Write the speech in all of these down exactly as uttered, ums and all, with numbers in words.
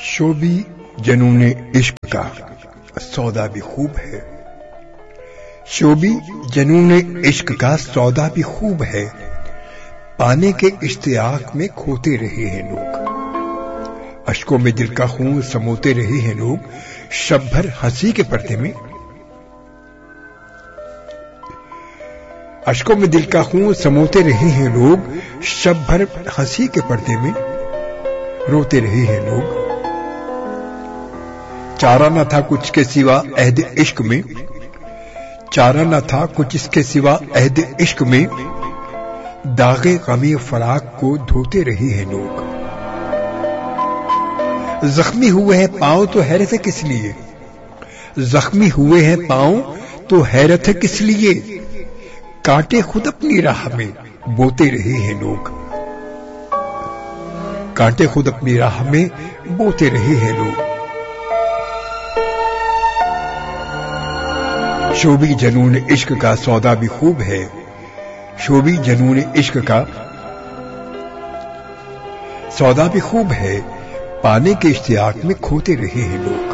शोभी जनून इश्क का सौदा भी खूब है, शोभी जनून इश्क का सौदा भी खूब है, पाने के इश्तियाक में खोते रहे हैं लोग, अश्कों में दिल का खून समोते रहे हैं लोग, शब भर हंसी के पर्दे में, अश्कों में दिल का खून समोते रहे हैं लोग, शब भर हंसी के पर्दे में रोते रहे हैं लोग। चारा न था कुछ के सिवा अहद इश्क में, चारा न था कुछ इसके सिवा अहद इश्क में, दागे गमी फराक को धोते रहे हैं लोग। जख्मी हुए हैं पांव तो हैरत है किस लिए, जख्मी हुए हैं पांव तो हैरत है किस लिए, कांटे खुद अपनी राह में बोते रहे हैं लोग, कांटे खुद अपनी राह में बोते रहे हैं लोग। शोभी जनून इश्क का सौदा भी खूब है, शोभी जनून इश्क का सौदा भी खूब है, पाने के इश्तियाक में खोते रहे हैं लोग।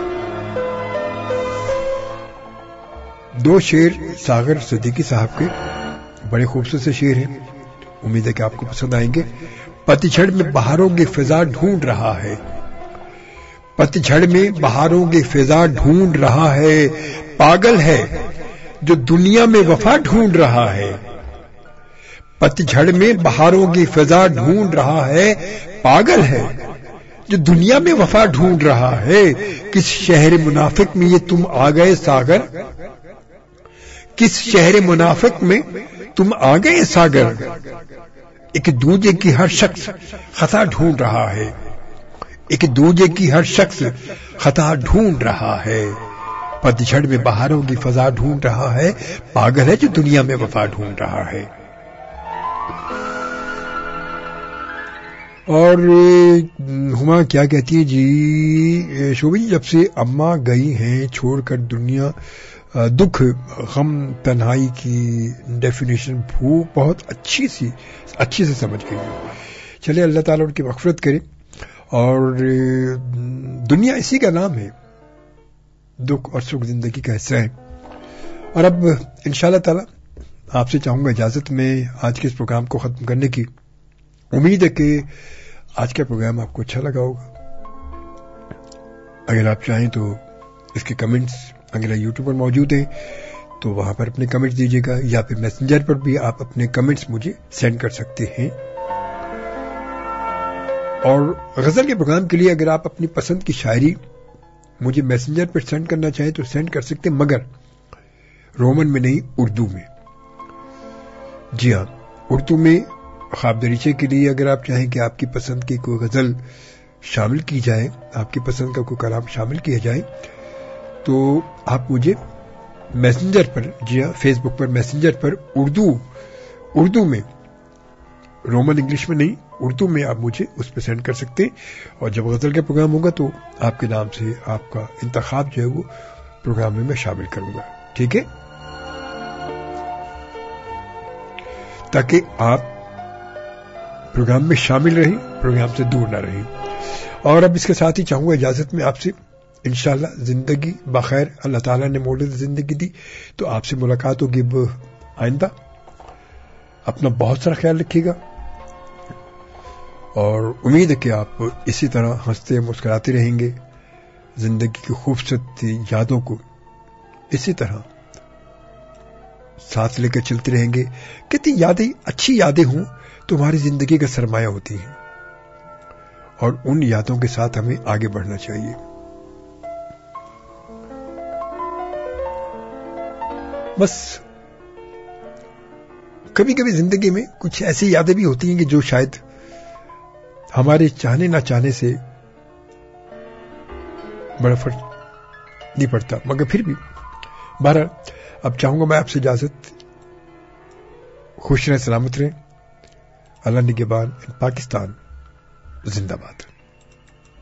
दो शेर सागर सिद्दीकी साहब के बड़े खूबसूरत से शेर हैं, उम्मीद है कि आपको पसंद आएंगे। पतझड़ में बहारों की फिजा ढूंढ रहा है, पतझड़ में बहारों की फिजा ढूंढ रहा है, पागल है जो दुनिया में वफा ढूंढ रहा है, पतझड़ में बहारों की फिजा ढूंढ रहा है, पागल है जो दुनिया में वफा ढूंढ रहा है। किस शहर मुनाफिक में ये तुम आ गए सागर, किस शहर मुनाफिक में तुम आ गए सागर, एक दूजे की हर शख्स खता ढूंढ रहा है, एक दूजे की हर शख्स खता ढूंढ रहा है, पतझड़ में बहारों की फजा ढूंढ रहा है, पागल है जो दुनिया में वफा ढूंढ रहा है। और हुमा क्या कहती है जी, शोभी जब से अम्मा गई हैं छोड़कर दुनिया, दुख गम तन्हाई की डेफिनेशन भू बहुत अच्छी सी अच्छी से समझ गई। चलिए अल्लाह ताला उनकी मग़फ़िरत करे, और दुनिया इसी का नाम है, दुख और सुख जिंदगी का हिस्सा है। और अब इंशाअल्लाह ताला आपसे चाहूंगा इजाजत में आज के इस प्रोग्राम को खत्म करने की। उम्मीद है कि आज का प्रोग्राम आपको अच्छा लगा होगा। अगर आप चाहें तो इसके कमेंट्स अगर यूट्यूब पर मौजूद हैं तो वहां पर अपने कमेंट्स दीजिएगा, या फिर मैसेंजर पर भी आप अपने कमेंट्स मुझे सेंड कर सकते हैं। और गजल के प्रोग्राम के लिए अगर आप अपनी पसंद की शायरी मुझे मैसेंजर पर सेंड करना चाहें तो सेंड कर सकते हैं, मगर रोमन में नहीं, उर्दू में। जी हाँ, उर्दू में ख्वाब दरीचे के लिए अगर आप चाहें कि आपकी पसंद की कोई गजल शामिल की जाए, आपकी पसंद का कोई कलाम शामिल किया जाए, तो आप मुझे मैसेंजर पर, जी हाँ फेसबुक पर मैसेंजर पर उर्दू उर्दू में, रोमन इंग्लिश में नहीं, उर्दू में आप मुझे उस पर सेंड कर सकते हैं। और जब गजल का प्रोग्राम होगा तो आपके नाम से आपका इंतखाब जो है वो प्रोग्राम में मैं शामिल करूंगा, ठीक है, ताकि आप प्रोग्राम में शामिल रहें, प्रोग्राम से दूर ना रहें। और अब इसके साथ ही चाहूंगा इजाजत में आपसे, इंशाअल्लाह जिंदगी बखैर अल्लाह ताला ने मौलिद जिंदगी दी तो आपसे मुलाकात होगी आइंदा। अपना बहुत सारा ख्याल रखिएगा, और उम्मीद है कि आप इसी तरह हंसते मुस्कुराते रहेंगे, जिंदगी की खूबसूरत यादों को इसी तरह साथ लेकर चलते रहेंगे। कितनी यादें, अच्छी यादें हों तो हमारी जिंदगी का सरमाया होती हैं, और उन यादों के साथ हमें आगे बढ़ना चाहिए। बस कभी कभी जिंदगी में कुछ ऐसी यादें भी होती हैं कि जो शायद हमारे चाहने ना चाहने से बड़ा फर्क नहीं पड़ता, मगर फिर भी बहरहाल अब चाहूंगा मैं आपसे इजाजत। खुश रहें, सलामत रहें। अल्लाह निगहबान। पाकिस्तान जिंदाबाद।